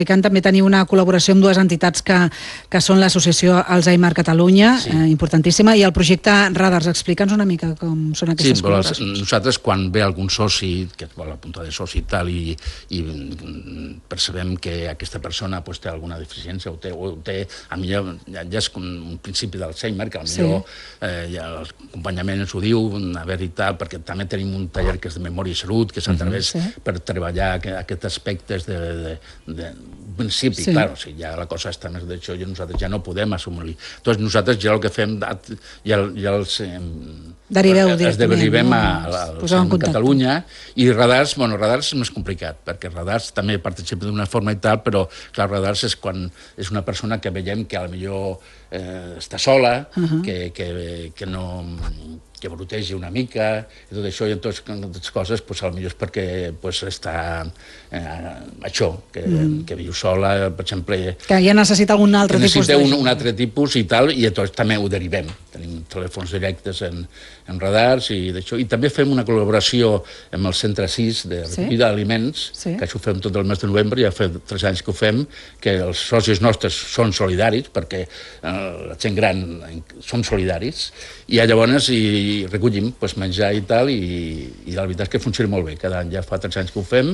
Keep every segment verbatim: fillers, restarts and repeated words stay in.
També teniu una col·laboració amb dues entitats que, que són l'associació Alzheimer Catalunya, sí. eh, importantíssima, i el projecte Radars. Explica'ns una mica com són aquestes sí, col·laboracions. Sí, nosaltres quan ve algun soci que et vol apuntar de soci i tal i, i percebem que aquesta persona pues, té alguna deficiència o té, o té a millor ja, ja és com un principi d'Alzheimer, que a millor sí. eh, ja l'acompanyament ens ho diu, a veure i tal, perquè també tenim un taller que és de memòria i salut, que s'atreveix sí. per treballar aquests aspectes de, de, de principi, sí. Clar, o sigui, ja la cosa està més d'això i nosaltres ja no podem assumir. Doncs nosaltres ja el que fem, ja, ja els... Eh, Deriveu els derivem no? a, a, a Catalunya, i Radars, bueno, Radars és més complicat, perquè Radars també participa d'una forma i tal, però clar, Radars és quan és una persona que veiem que potser eh, està sola, uh -huh. que, que, que no... que brotegi una mica, i tot això, i en totes les coses, pues, potser és perquè pues, està eh, això, que, mm. que viu sola, per exemple... Que ja necessita algun altre tipus necessita un, un altre tipus i tal, i tots també ho derivem. Tenim telèfons directes en, en Radars i d'això. I també fem una col·laboració amb el Centre sis de recollida sí? d'aliments, sí? que això ho fem tot el mes de novembre, ja fa tres anys que ho fem, que els socis nostres són solidaris, perquè eh, la gent gran som solidaris, i llavors i i recollim pues, menjar i tal, i, i la veritat és que funciona molt bé. Cada any ja fa tres anys que ho fem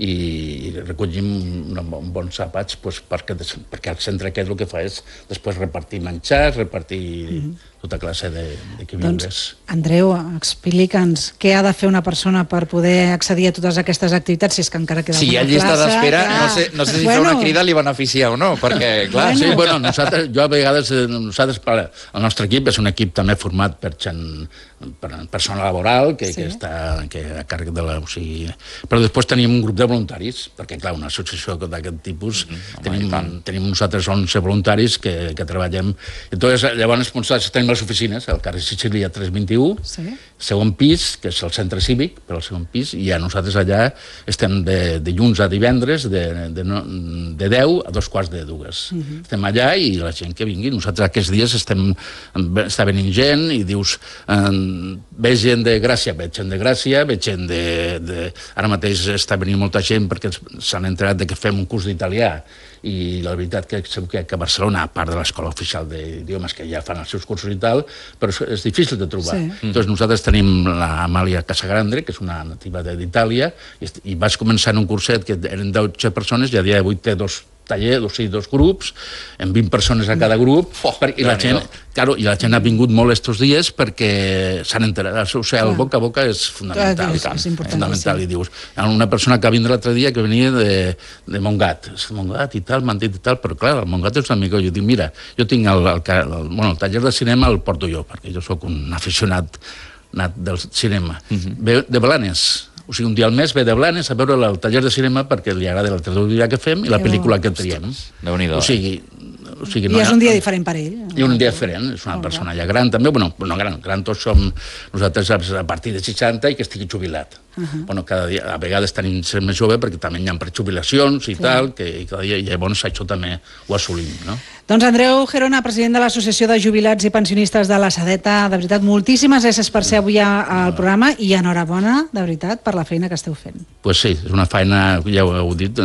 i recollim bons àpats pues, perquè, perquè el centre aquest el que fa és després repartir menjar, repartir mm-hmm. tota classe d'equilibris. Doncs, Andreu, explica'ns què ha de fer una persona per poder accedir a totes aquestes activitats, si és que encara queda si alguna classe. Si hi ha llista d'espera, no sé, no sé si bueno. fer una crida li beneficia o no, perquè, clar... Bueno. Sí, bueno, nosaltres, jo a vegades, nosaltres, el nostre equip és un equip també format per gent, per persona laboral, que, sí. que està que a càrrec de la... O sigui, però després tenim un grup de voluntaris, perquè, clar, una associació d'aquest tipus, mm, tenim, home, tenim nosaltres onze voluntaris que, que treballem. Entonces, llavors, nosaltres tenim les oficines, al carrer Sicília tres vint-i-u, sí. segon pis, que és el centre cívic, per al segon pis, i ja nosaltres allà estem de dilluns a divendres, de, de, de deu a dos quarts de dues. Mm -hmm. Estem allà i la gent que vingui, nosaltres aquests dies estem, està venint gent i dius... Eh, veig gent de Gràcia, veig gent de Gràcia, veig gent de... de... Ara mateix està venint molta gent perquè s'han enterat de que fem un curs d'italià, i la veritat que segur que a Barcelona, a part de l'escola oficial d'idiomes que ja fan els seus cursos i tal, però és difícil de trobar. Sí. Entonces nosaltres tenim l'Amàlia Casagrande, que és una nativa d'Itàlia, i vaig començar en un curset que eren dotze persones, i a dia d'avui té dos taller, o sigui, dos grups, amb vint persones a cada grup, oh, i, la gent, claro, i la gent ha vingut molt estos dies perquè s'han enterat. O sigui, el boca a boca és fundamental. És, és fundamental, sí. I dius, una persona que va vindre l'altre dia que venia de, de Montgat, Montgat i tal, m'han dit i tal, però clar, el Montgat és un amic, jo dic, mira, jo tinc el, el, el, bueno, el taller de cinema el porto jo, perquè jo sóc un aficionat nat del cinema. Uh-huh. Ve de Blanes. O sigui, un dia al mes ve de Blanes a veure el taller de cinema perquè li agrada la traducció que fem i la pel·lícula que triem. Déu-n'hi-do. O sigui... O sigui, I no, és un dia diferent per ell. I un dia diferent, és una persona ja gran també, bueno, no gran, gran tots som nosaltres a partir de seixanta i que estigui jubilat. Uh -huh. Bueno, cada dia, a vegades tenim ser més jove perquè també hi ha prejubilacions i sí. tal, que cada dia, i llavors això també ho assolim, no? Doncs Andreu Gerona, president de l'Associació de Jubilats i Pensionistes de la Sedeta, de veritat, moltíssimes gràcies per ser avui al programa i enhorabona, de veritat, per la feina que esteu fent. Pues sí, és una feina, ja ho heu dit,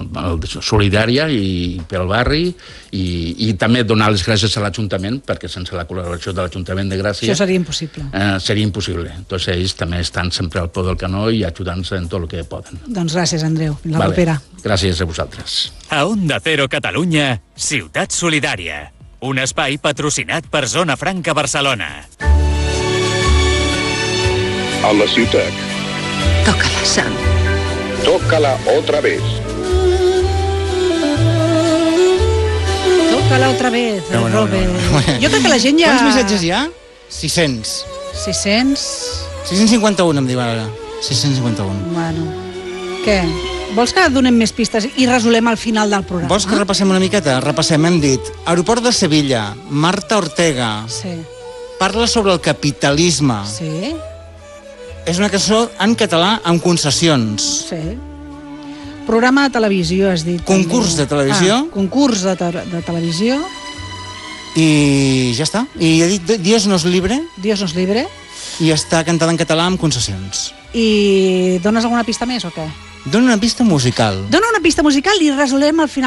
solidària i pel barri, i, i també donar les gràcies a l'Ajuntament, perquè sense la col·laboració de l'Ajuntament de Gràcia... Això seria impossible. Eh, seria impossible. Entonces ells també estan sempre al peu del canó i ajudant-se en tot el que poden. Doncs gràcies, Andreu. Fins la vale. propera. Gràcies a vosaltres. A Onda Cero Catalunya, Ciutat Solidària. Un espai patrocinat per Zona Franca Barcelona. A la ciutat. Tócala, Sam. Tócala otra vez. Tócala otra vez, no, no, Robert. No, no. Jo crec que la gent ja... Quants missatges hi ha? sis-cents. sis-cents? sis-cents cinquanta-un em diuen ara. sis-cents cinquanta-un. Bueno, què? Vols que donem més pistes i resolem al final del programa? Vols que repassem una miqueta? Repassem, hem dit Aeroport de Sevilla, Marta Ortega. Sí. Parla sobre el capitalisme. Sí. És una cançó en català amb concessions. Sí. Programa de televisió, has dit. Concurs també. de televisió. Ah, concurs de, te de televisió. I ja està. I he dit Dios nos libre. Dios nos libre. I està cantada en català amb concessions. I dones alguna pista més o què? Dona una pista musical. Dona una pista musical i resolem al final.